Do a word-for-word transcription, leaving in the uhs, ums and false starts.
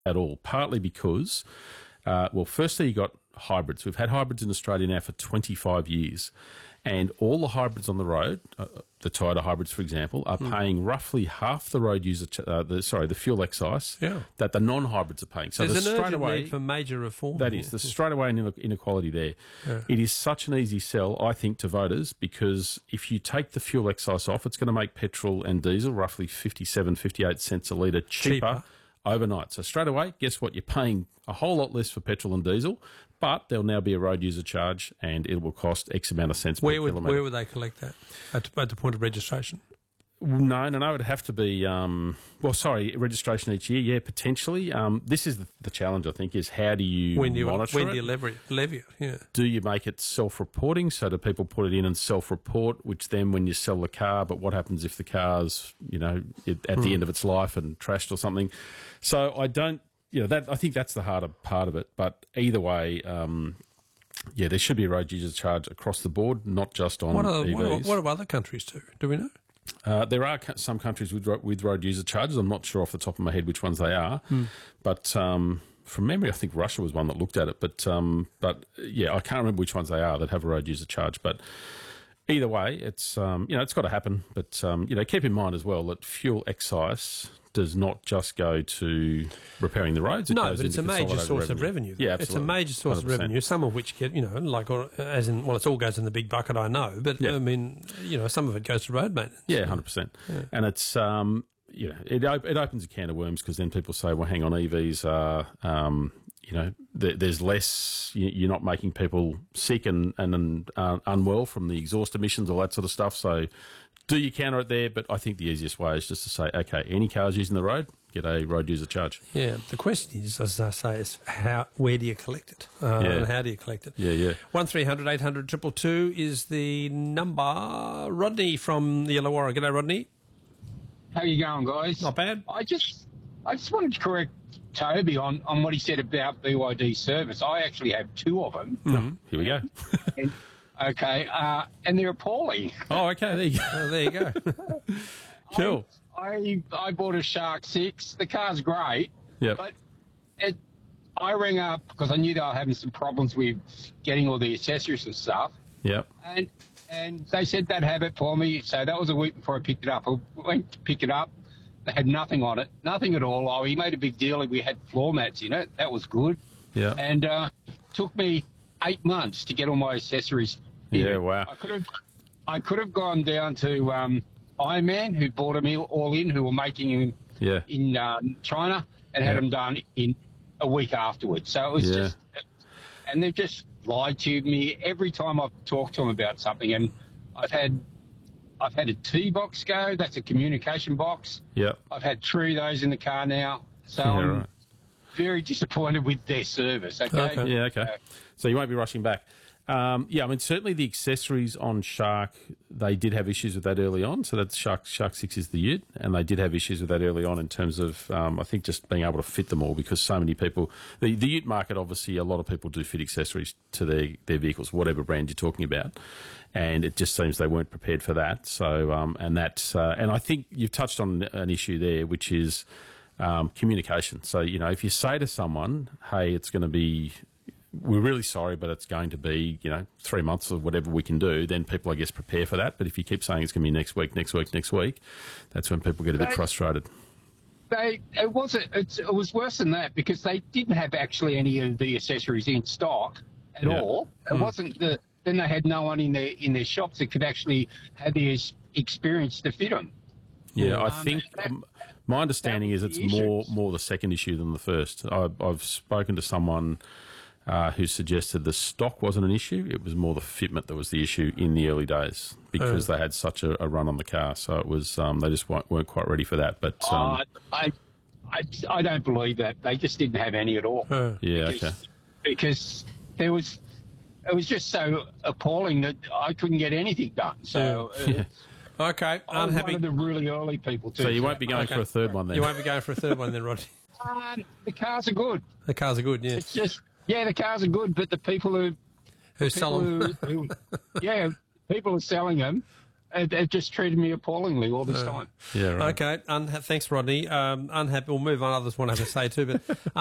at all, partly because, uh, well, firstly, you got hybrids. We've had hybrids in Australia now for twenty-five years, and all the hybrids on the road, uh, the Toyota hybrids, for example, are mm. paying roughly half the road user, ch- uh, the, sorry, the fuel excise yeah. that the non-hybrids are paying. So there's an straight urgent away, need for major reform. That is, there's straight away an inequality there. Yeah. It is such an easy sell, I think, to voters, because if you take the fuel excise off, it's going to make petrol and diesel roughly fifty-seven, fifty-eight cents a litre cheaper, cheaper overnight. So straight away, guess what? You're paying a whole lot less for petrol and diesel, but there'll now be a road user charge, and it will cost X amount of cents where per would, kilometre. Where would they collect that? At, at the point of registration? No, no, no. It'd have to be, um, well, sorry, registration each year. Yeah, potentially. Um, this is the, the challenge, I think, is how do you when do you, monitor when it? do you levy, levy it? Yeah. Do you make it self-reporting? So do people put it in and self-report, which then when you sell the car, but what happens if the car's, you know, it, at hmm. the end of its life and trashed or something? So I don't, you know, that I think that's the harder part of it. But either way, um, yeah, there should be a road user charge across the board, not just on what are, E Vs. What do what do other countries do? Do we know? Uh, there are some countries with with road user charges. I'm not sure off the top of my head which ones they are, hmm. but um, from memory, I think Russia was one that looked at it. But um, but yeah, I can't remember which ones they are that have a road user charge. But either way, it's um, you know it's got to happen. But um, you know, keep in mind as well that fuel excise does not just go to repairing the roads. It no, goes but it's a major source revenue. of revenue. Yeah, absolutely. It's a major source one hundred percent. of revenue, some of which get, you know, like, or, as in, well, it all goes in the big bucket, I know, but, yeah. I mean, you know, some of it goes to road maintenance. Yeah, one hundred percent. Yeah. And it's, um, you know, it, op- it opens a can of worms, because then people say, well, hang on, E Vs are, um, you know, th- there's less, you, you're not making people sick and, and uh, unwell from the exhaust emissions, all that sort of stuff. So do you counter it there? But I think the easiest way is just to say, okay, any cars using the road, get a road user charge. Yeah, the question is, as I say, is how, where do you collect it? Uh, yeah. And how do you collect it? Yeah, yeah. one three hundred eight hundred two two two is the number. Rodney from the Illawarra. G'day, Rodney. How you going, guys? Not bad. I just I just wanted to correct Toby on, on what he said about B Y D service. I actually have two of them. Mm-hmm. Here we go. and, okay, uh, and they're appalling. Oh, okay, there you go. Oh, there you go. Cool. I, I I bought a Shark six. The car's great. Yep. But it, I rang up because I knew they were having some problems with getting all the accessories and stuff. Yep. And and they said they'd have it for me. So that was a week before I picked it up. I went to pick it up. They had nothing on it, nothing at all. Oh, he made a big deal. We had floor mats in it. That was good. Yeah. And uh, took me eight months to get all my accessories. Yeah, in. wow. I could have, I could have gone down to um, Iron Man, who bought them all in, who were making them yeah. in uh, China, and had yeah. them done in a week afterwards. So it was yeah. just, and they've just lied to me every time I've talked to them about something. And I've had. I've had a T-box go. That's a communication box. Yep. I've had three of those in the car now. So yeah, I'm right. very disappointed with their service. Okay. Okay. Yeah, okay. Uh, so you won't be rushing back. Um, yeah, I mean, certainly the accessories on Shark, they did have issues with that early on. So that's Shark Shark six is the Ute, and they did have issues with that early on in terms of, um, I think, just being able to fit them all, because so many people, the, the Ute market, obviously, a lot of people do fit accessories to their, their vehicles, whatever brand you're talking about. And it just seems they weren't prepared for that. So, um, and that, uh, and I think you've touched on an issue there, which is um, communication. So, you know, if you say to someone, hey, it's going to be, we're really sorry, but it's going to be, you know, three months or whatever we can do, then people, I guess, prepare for that. But if you keep saying it's going to be next week, next week, next week, that's when people get a bit They- frustrated. They, it wasn't. It's, it was worse than that, because they didn't have actually any of the accessories in stock at Yeah. all. It Mm. wasn't the. Then they had no one in their in their shops that could actually have the ex- experience to fit them. Yeah, I Um, think that- um, my understanding is that it's was the more issues. more the second issue than the first. I, I've spoken to someone uh, who suggested the stock wasn't an issue; it was more the fitment that was the issue in the early days, because Oh. they had such a, a run on the car. So it was um, they just weren't, weren't quite ready for that. But um, Uh, I, I, I don't believe that. They just didn't have any at all. Oh. yeah, because, okay, because there was, it was just so appalling that I couldn't get anything done. So uh, Yeah. Okay, I'm I'm one happy. of the really early people too. So you won't be going Okay. for a third one then. You won't be going for a third one then, Rodney. Um, the cars are good. The cars are good, yeah. It's just, yeah, the cars are good, but the people who, Who people sell them? who, who yeah, people are selling them They- They've just treated me appallingly all this time. Yeah, right. Okay, unha- thanks, Rodney. Um, unhappy. We'll move on. Others want to have a say too, but.